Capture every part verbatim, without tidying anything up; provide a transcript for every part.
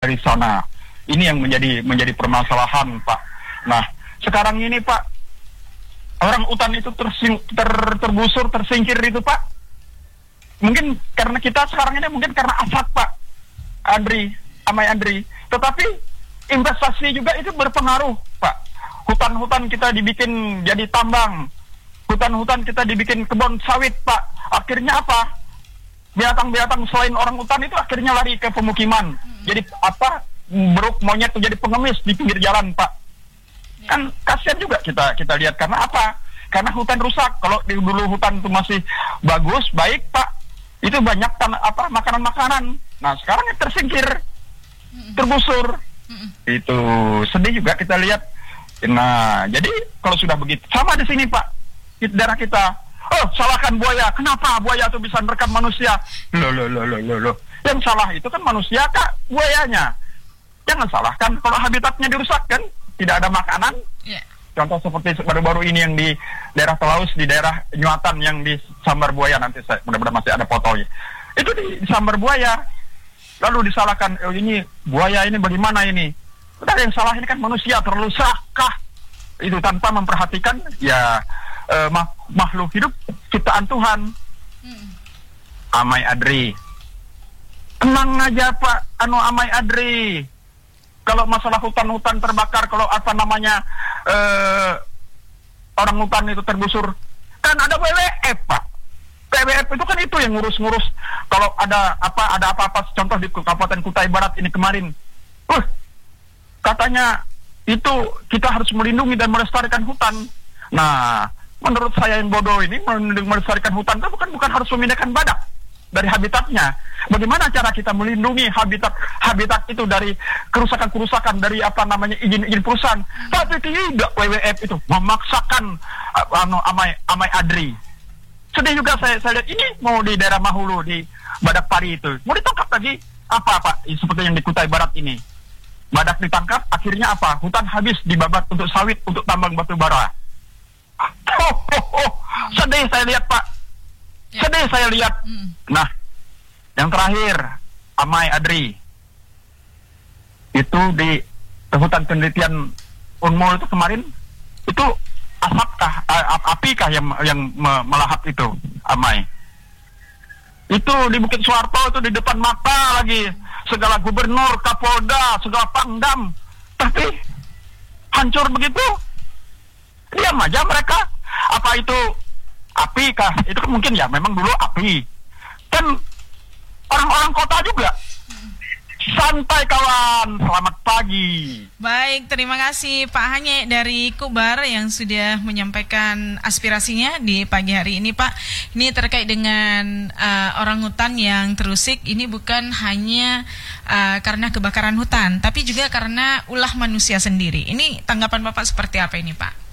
dari sana. Ini yang menjadi menjadi permasalahan, Pak. Nah, sekarang ini, Pak, orang hutan itu tersing, ter, terbusur, tersingkir itu, Pak. Mungkin karena kita sekarang ini mungkin karena asap, Pak. Andri, Amai Andri. Tetapi investasi juga itu berpengaruh, Pak. Hutan-hutan kita dibikin jadi tambang. Hutan-hutan kita dibikin kebun sawit, Pak. Akhirnya apa? Binatang-binatang selain orang hutan itu akhirnya lari ke pemukiman. Jadi apa? Beruk monyet itu jadi pengemis di pinggir jalan, Pak. Kan kasihan juga kita kita lihat karena apa? Karena hutan rusak. Kalau di dulu hutan itu masih bagus, baik, Pak. Itu banyak tan apa makanan-makanan. Nah, sekarang tersingkir, terbusur. Itu sedih juga kita lihat. Nah, jadi kalau sudah begitu sama di sini, Pak. Di daerah kita. Oh, salahkan buaya. Kenapa buaya itu bisa merekam manusia? Loh, loh, loh, loh, loh, loh. Yang salah itu kan manusia, Kak, buayanya. Jangan salahkan kalau habitatnya dirusak kan, tidak ada makanan. Yeah. Contoh seperti baru-baru ini yang di daerah Telaus, di daerah Nyuatan yang di Sambar Buaya, nanti saya mudah-mudahan masih ada fotonya. Itu di, di Sambar Buaya. Lalu disalahkan, oh ini buaya ini bagaimana ini? Udah yang salah ini kan manusia, terlalu serakah. Itu tanpa memperhatikan ya eh, mak makhluk hidup ciptaan Tuhan. Hmm. Amai Adri. Tenang aja, Pak, anu Amai Adri. Kalau masalah hutan-hutan terbakar, kalau apa namanya eh, orang hutan itu tergusur, kan ada W W F, Pak. W W F itu kan itu yang ngurus-ngurus. Kalau ada apa ada apa-apa, contoh di Kabupaten Kutai Barat ini kemarin, uh, katanya itu kita harus melindungi dan melestarikan hutan. Nah, menurut saya yang bodoh ini melestarikan hutan itu bukan bukan harus memindahkan badak dari habitatnya. Bagaimana cara kita melindungi habitat habitat itu dari kerusakan-kerusakan dari apa namanya izin-izin perusahaan? Tapi tidak, W W F itu memaksakan uh, amai amai Adri. Sedih juga saya saya lihat ini mau di daerah Mahulu di Badak Pari itu mau ditangkap lagi apa Pak? Seperti yang di Kutai Barat ini. Badak ditangkap, akhirnya apa? Hutan habis dibabat untuk sawit, untuk tambang batu bara. Oh, oh, oh. Sedih saya lihat, Pak. Sedih saya lihat. Nah, yang terakhir, Amai Adri. Itu di hutan penelitian Unmul itu kemarin, itu asapkah, apikah yang yang melahap itu, Amai? Itu di Bukit Suharto itu di depan mata lagi segala gubernur, kapolda, segala pangdam, tapi hancur begitu. Diam aja mereka. Apa itu api kah? Itu kan mungkin ya memang dulu api. Kan orang-orang kota juga. Santai kawan, selamat pagi. Baik, terima kasih Pak Hanye dari Kubar yang sudah menyampaikan aspirasinya di pagi hari ini, Pak. Ini terkait dengan uh, orang hutan yang terusik. Ini bukan hanya uh, karena kebakaran hutan, tapi juga karena ulah manusia sendiri. Ini tanggapan Bapak seperti apa ini, Pak?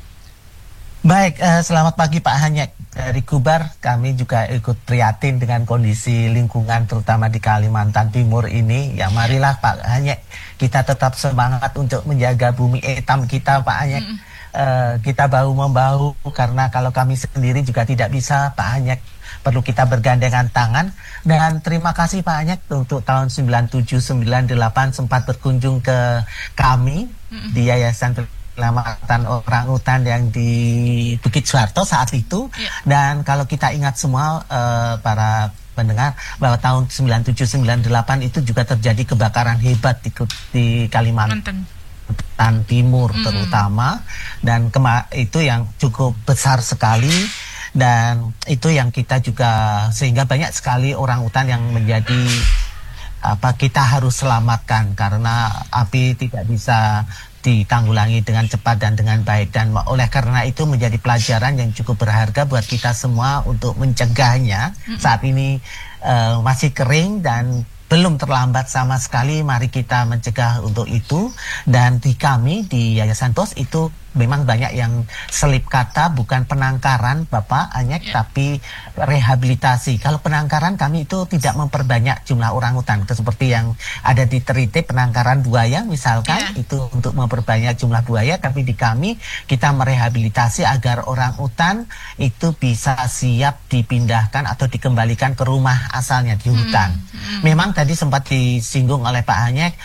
Baik, uh, selamat pagi Pak Hanyek. Dari Kubar, kami juga ikut prihatin dengan kondisi lingkungan terutama di Kalimantan Timur ini. Ya marilah Pak Hanyek, kita tetap semangat untuk menjaga bumi etam kita Pak Hanyek. Mm. Uh, kita bahu-membahu karena kalau kami sendiri juga tidak bisa Pak Hanyek. Perlu kita bergandengan tangan. Dan terima kasih Pak Hanyek untuk tahun sembilan tujuh sembilan delapan sempat berkunjung ke kami mm. di Yayasan Penyelamatan Orang Hutan yang di Bukit Suharto saat itu. Yeah. Dan kalau kita ingat semua uh, para pendengar bahwa tahun sembilan tujuh sembilan delapan itu juga terjadi kebakaran hebat di, di Kalimantan Timur mm. terutama, dan kema itu yang cukup besar sekali, dan itu yang kita juga sehingga banyak sekali orang hutan yang menjadi apa kita harus selamatkan karena api tidak bisa ditanggulangi dengan cepat dan dengan baik, dan oleh karena itu menjadi pelajaran yang cukup berharga buat kita semua untuk mencegahnya. Saat ini uh, masih kering dan belum terlambat sama sekali, mari kita mencegah untuk itu. Dan di kami di Yayasan P O S itu memang banyak yang selip kata, bukan penangkaran Bapak Hanyek, yeah. tapi rehabilitasi. Kalau penangkaran kami itu tidak memperbanyak jumlah orang hutan, seperti yang ada di Terite penangkaran buaya misalkan, yeah. itu untuk memperbanyak jumlah buaya, tapi di kami kita merehabilitasi agar orang hutan itu bisa siap dipindahkan atau dikembalikan ke rumah asalnya di hutan. Hmm. Hmm. Memang tadi sempat disinggung oleh Pak Hanyek,